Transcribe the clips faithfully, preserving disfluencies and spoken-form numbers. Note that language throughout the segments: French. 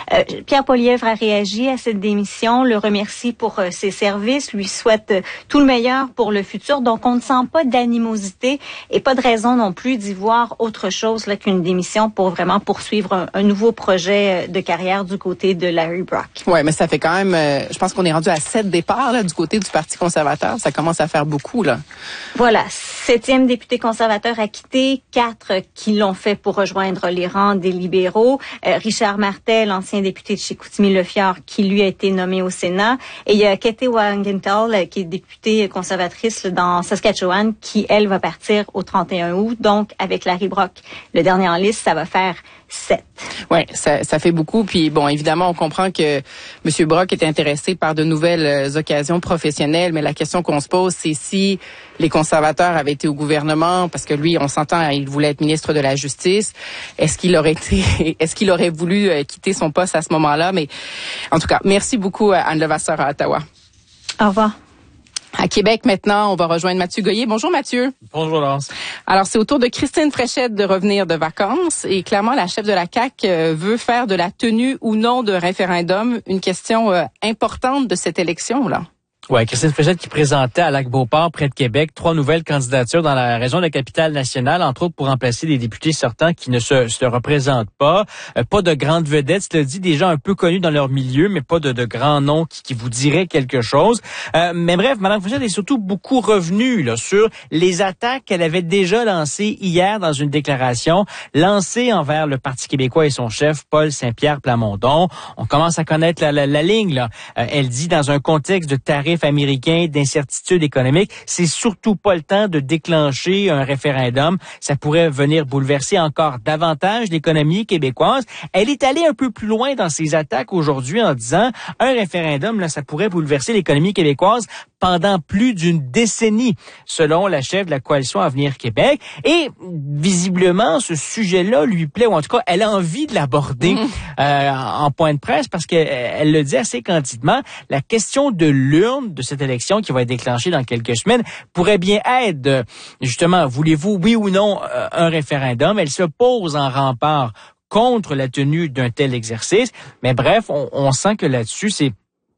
Euh, Pierre Poilievre a réagi à cette démission, le remercie pour euh, ses services, lui souhaite euh, tout le meilleur pour le futur. Donc, on ne sent pas d'animosité et pas de raison non plus d'y voir autre chose là, qu'une démission pour vraiment poursuivre un, un nouveau projet de carrière du côté de Larry Brock. Oui, mais ça fait quand même, euh, je pense qu'on est rendu à sept départs là, du côté du Parti conservateur. Ça commence à faire beaucoup, là. Voilà, septième député conservateur a quitté, quatre qui l'ont fait pour rejoindre les rangs des libéraux. Euh, Richard Martel, ancien député de Chicoutimi-Le-Fjord, qui lui a été nommé au Sénat. Et il y a Katie Wagenthal, qui est députée conservatrice dans Saskatchewan, qui, elle, va partir au trente et un août. Donc, avec Larry Brock, le dernier en liste, ça va faire sept. Oui, ça, ça fait beaucoup. Puis bon, évidemment, on comprend que M. Brock est intéressé par de nouvelles occasions professionnelles, mais la question qu'on se pose, c'est si les conservateurs avaient été au gouvernement, parce que lui, on s'entend, il voulait être ministre de la Justice, est-ce qu'il aurait été, est-ce qu'il aurait voulu quitter son poste à ce moment-là? Mais en tout cas, merci beaucoup, Anne Levasseur à Ottawa. Au revoir. À Québec, maintenant, on va rejoindre Mathieu Goyer. Bonjour, Mathieu. Bonjour, Laurence. Alors, c'est au tour de Christine Fréchette de revenir de vacances. Et clairement, la chef de la C A Q euh, veut faire de la tenue ou non de référendum une question euh, importante de cette élection-là. Ouais, Christine Fréchette qui présentait à Lac-Beauport, près de Québec, trois nouvelles candidatures dans la région de la Capitale-Nationale, entre autres pour remplacer des députés sortants qui ne se, se représentent pas. Euh, pas de grandes vedettes, tu l'as dit, des gens un peu connus dans leur milieu, mais pas de, de grands noms qui, qui vous diraient quelque chose. Euh, mais bref, Mme Fréchette est surtout beaucoup revenue là, sur les attaques qu'elle avait déjà lancées hier dans une déclaration, lancée envers le Parti québécois et son chef, Paul Saint-Pierre Plamondon. On commence à connaître la, la, la ligne. Là. Euh, elle dit, dans un contexte de tarifs américain, d'incertitude économique, c'est surtout pas le temps de déclencher un référendum. Ça pourrait venir bouleverser encore davantage l'économie québécoise. Elle est allée un peu plus loin dans ses attaques aujourd'hui en disant un référendum, là, ça pourrait bouleverser l'économie québécoise pendant plus d'une décennie, selon la chef de la coalition Avenir Québec. Et visiblement, ce sujet-là lui plaît, ou en tout cas, elle a envie de l'aborder mmh. euh, en point de presse parce qu'elle elle le dit assez candidement. La question de l'urne de cette élection qui va être déclenchée dans quelques semaines pourrait bien être, justement, voulez-vous, oui ou non, un référendum? Elle se pose en rempart contre la tenue d'un tel exercice. Mais bref, on, on sent que là-dessus, c'est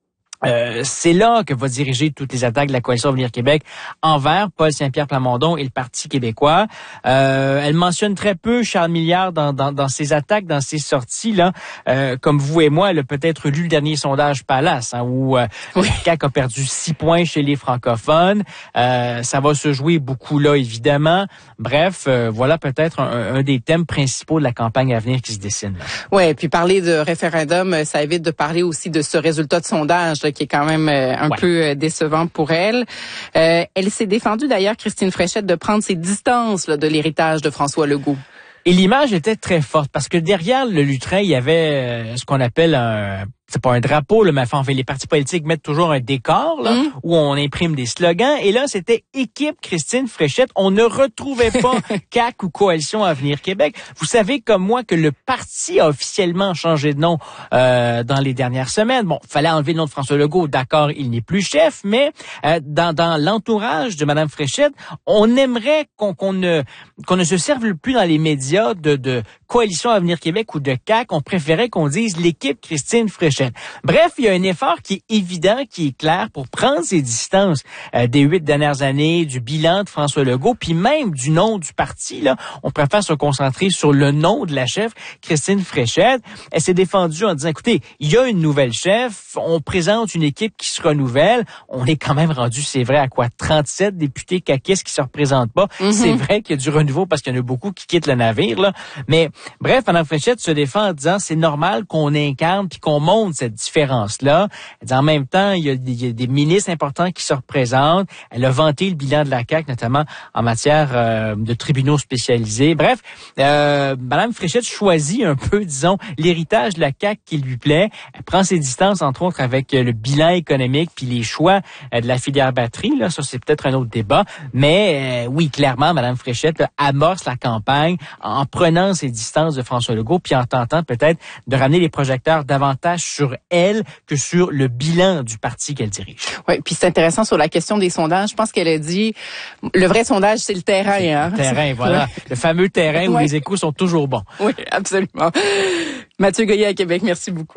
Euh, c'est là que va diriger toutes les attaques de la Coalition Avenir Québec envers Paul Saint-Pierre Plamondon et le Parti québécois. Euh, elle mentionne très peu Charles Milliard dans, dans, dans ses attaques, dans ses sorties. Là, euh, comme vous et moi, elle a peut-être lu le dernier sondage Palace, hein, où euh, oui. la C A Q a perdu six points chez les francophones. Euh, ça va se jouer beaucoup là, évidemment. Bref, euh, voilà peut-être un, un des thèmes principaux de la campagne à venir qui se dessine. Oui, puis parler de référendum, ça évite de parler aussi de ce résultat de sondage là, qui est quand même euh, un ouais. peu décevant pour elle. Euh, elle s'est défendue d'ailleurs, Christine Fréchette, de prendre ses distances là, de l'héritage de François Legault. Et l'image était très forte parce que derrière le lutrin, il y avait ce qu'on appelle un... c'est pas un drapeau, là, mais enfin, les partis politiques mettent toujours un décor là, mmh. où on imprime des slogans. Et là, c'était équipe Christine Fréchette. On ne retrouvait pas C A Q ou Coalition Avenir Québec. Vous savez comme moi que le parti a officiellement changé de nom euh, dans les dernières semaines. Bon, fallait enlever le nom de François Legault. D'accord, il n'est plus chef, mais euh, dans, dans l'entourage de Mme Fréchette, on aimerait qu'on, qu'on ne qu'on ne se serve plus dans les médias de, de Coalition Avenir Québec ou de C A Q. On préférait qu'on dise l'équipe Christine Fréchette. Bref, il y a un effort qui est évident, qui est clair pour prendre ses distances euh, des huit dernières années, du bilan de François Legault, puis même du nom du parti. Là, on préfère se concentrer sur le nom de la chef, Christine Fréchette. Elle s'est défendue en disant, écoutez, il y a une nouvelle chef, on présente une équipe qui se renouvelle. On est quand même rendu, c'est vrai, à quoi, trente-sept députés caquistes qui se représentent pas. Mm-hmm. C'est vrai qu'il y a du renouveau parce qu'il y en a beaucoup qui quittent le navire. Là. Mais bref, Mme Fréchette se défend en disant, c'est normal qu'on incarne puis qu'on monte cette différence-là. Elle dit, en même temps, il y, a des, il y a des ministres importants qui se représentent. Elle a vanté le bilan de la C A Q, notamment en matière euh, de tribunaux spécialisés. Bref, euh, Mme Fréchette choisit un peu, disons, l'héritage de la C A Q qui lui plaît. Elle prend ses distances, entre autres, avec le bilan économique puis les choix euh, de la filière batterie. Là, ça, c'est peut-être un autre débat. Mais euh, oui, clairement, Mme Fréchette là, amorce la campagne en prenant ses distances de François Legault puis en tentant peut-être de ramener les projecteurs davantage sur elle que sur le bilan du parti qu'elle dirige. Oui, puis c'est intéressant sur la question des sondages. Je pense qu'elle a dit, le vrai sondage, c'est le terrain. C'est hein? Le terrain, voilà. Ouais. Le fameux terrain où ouais. les échos sont toujours bons. Oui, absolument. Mathieu Goyer à Québec, merci beaucoup.